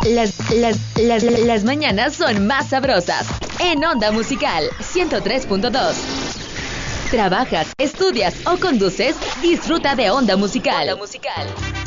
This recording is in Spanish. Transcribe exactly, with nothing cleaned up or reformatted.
las, las, las, las mañanas son más sabrosas. En Onda Musical ciento tres punto dos. Trabajas, estudias o conduces, disfruta de Onda Musical. Onda Musical.